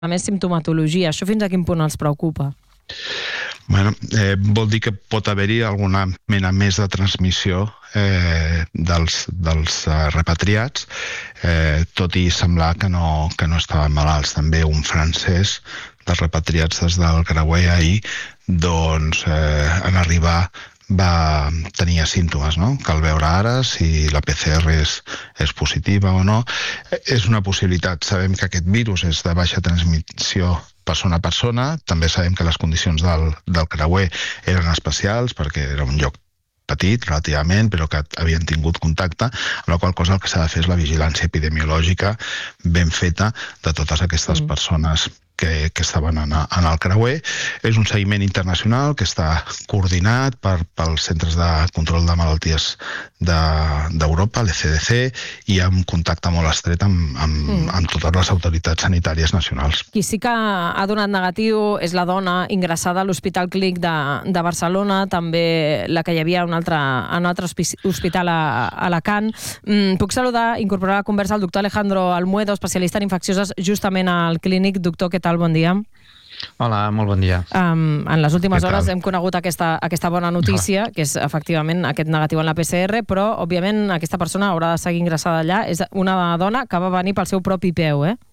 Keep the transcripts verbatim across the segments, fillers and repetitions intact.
a més simptomatologia. Això fins a quin punt els preocupa? Bueno, eh, vol dir que pot haver-hi alguna mena més de transmissió eh, dels, dels eh, repatriats, eh, tot i semblar que no, que no estaven malalts. També un francès dels repatriats des del creuer ahir, doncs eh, en arribar va tenir símptomes, no? Cal veure ara si la P C R és, és positiva o no. És una possibilitat. Sabem que aquest virus és de baixa transmissió persona a persona. També sabem que les condicions del, del creuer eren especials perquè era un lloc petit, relativament, però que havien tingut contacte, amb la qual cosa el que s'ha de fer és la vigilància epidemiològica ben feta de totes aquestes mm. persones que, que estaven en, en el creuer. És un seguiment internacional que està coordinat per, pels centres de control de malalties d'Europa, l'E C D C, i amb contacte molt estret amb, amb, mm. amb totes les autoritats sanitàries nacionals. Qui sí que ha donat negatiu és la dona ingressada a l'Hospital Clínic de, de Barcelona, també la que hi havia un altre, un altre hospital a, a Alacant. Mm, puc saludar, incorporar a la conversa el doctor Alejandro Almuedo, especialista en infeccioses justament al Clínic. Doctor, què tal? Bon dia. Hola, molt bon dia. Um, en les últimes hores hem conegut aquesta, aquesta bona notícia, que és efectivament aquest negatiu en la P C R, però, òbviament, aquesta persona haurà de seguir ingressada allà. És una dona que va venir pel seu propi peu, eh?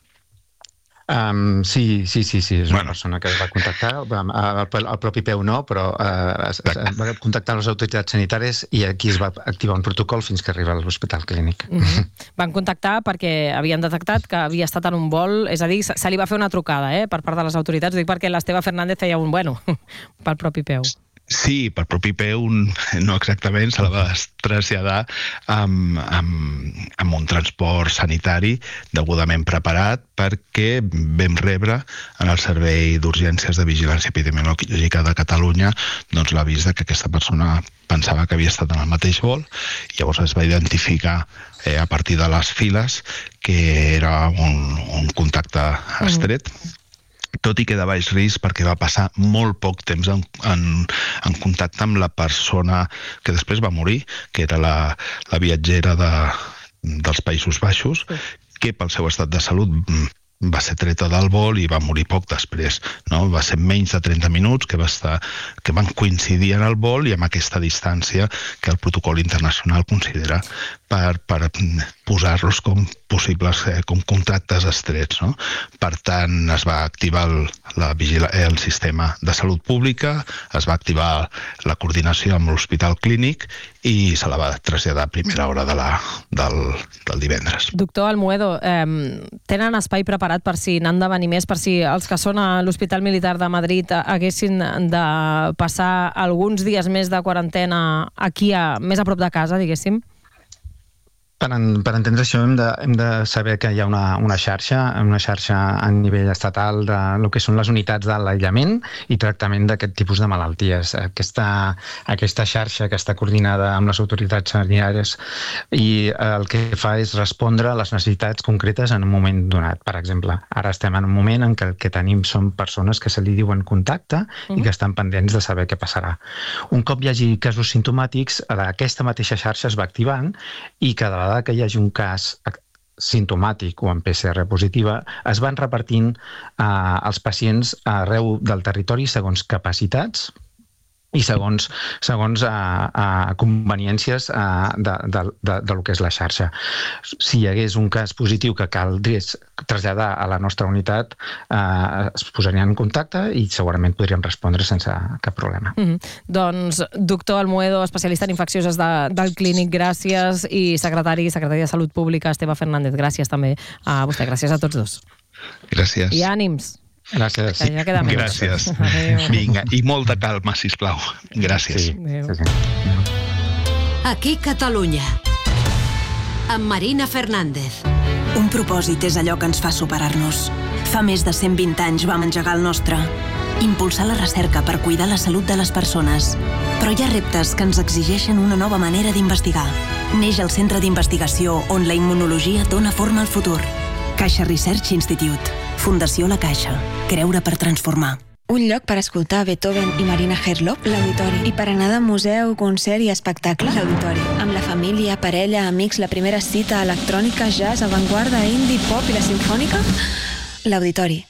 Um, sí, sí, sí, sí, és una bueno. persona que va contactar, el, el propi peu no, però uh, es, es, va contactar les autoritats sanitàries i aquí es va activar un protocol fins que arriba a l'Hospital Clínic. Mm-hmm. Van contactar perquè havien detectat que havia estat en un vol, és a dir, se li va fer una trucada eh, per part de les autoritats, dic perquè l'Esteve Fernández feia un, bueno, pel propi peu. Sí, per propi peu, no exactament, se la va traslladar amb, amb, amb un transport sanitari degudament preparat perquè vam rebre en el Servei d'Urgències de Vigilància Epidemiològica de Catalunya doncs l'avís que aquesta persona pensava que havia estat en el mateix vol, i llavors es va identificar eh, a partir de les files que era un, un contacte estret, mm. tot i que de baix risc perquè va passar molt poc temps en, en, en contacte amb la persona que després va morir, que era la, la viatgera de, dels Països Baixos, que pel seu estat de salut va ser treta del vol i va morir poc després. No? Va ser menys de trenta minuts que, va estar, que van coincidir en el vol i amb aquesta distància que el protocol internacional considera per, per posar-los com possibles eh, com contactes estrets. No? Per tant, es va activar el, la vigila, el sistema de salut pública, es va activar la coordinació amb l'Hospital Clínic i se la va traslladar a primera hora de la, del, del divendres. Doctor Almuedo, eh, tenen espai preparat per si n'han de venir més, per si els que són a l'Hospital Militar de Madrid haguessin de passar alguns dies més de quarantena aquí, a, més a prop de casa, diguéssim? Per, en, per entendre això hem de, hem de saber que hi ha una, una xarxa, una xarxa a nivell estatal de lo que són les unitats de l'aïllament i tractament d'aquest tipus de malalties. Aquesta, aquesta xarxa que està coordinada amb les autoritats sanitàries i el que fa és respondre a les necessitats concretes en un moment donat. Per exemple, ara estem en un moment en què el que tenim són persones que se li diuen contacte uh-huh. i que estan pendents de saber què passarà. Un cop hi hagi casos simptomàtics, aquesta mateixa xarxa es va activant i cada vegada que hi hagi un cas simptomàtic o amb P C R positiva, es van repartint eh, els pacients arreu del territori segons capacitats i segons, segons eh, eh, conveniències eh, de, de, de, de lo que és la xarxa. Si hi hagués un cas positiu que caldés traslladar a la nostra unitat, eh, es posarien en contacte i segurament podríem respondre sense cap problema. Mm-hmm. Doncs, doctor Almuedo, especialista en infeccioses de, del Clínic, gràcies, i secretari, secretari de Salut Pública, Esteve Fernández, gràcies també a vostè. Gràcies a tots dos. Gràcies. I ànims. Gràcies. Ja queda menys. Gràcies. Vinga, i molta calma, sisplau. Gràcies. Sí. Sí, sí. Aquí Catalunya, amb Marina Fernández. Un propòsit és allò que ens fa superar-nos. Fa més de cent vint anys vam engegar el nostre. Impulsar la recerca per cuidar la salut de les persones. Però hi ha reptes que ens exigeixen una nova manera d'investigar. Neix el Centre d'Investigació on la immunologia dona forma al futur. Caixa Research Institute. Fundació La Caixa. Creure per transformar. Un lloc per escoltar Beethoven i Marina Herlop, l'Auditori. I per anar de museu, concert i espectacle, l'Auditori. Amb la família, parella, amics, la primera cita electrònica, jazz, avantguarda, indie, pop i la simfònica, l'Auditori.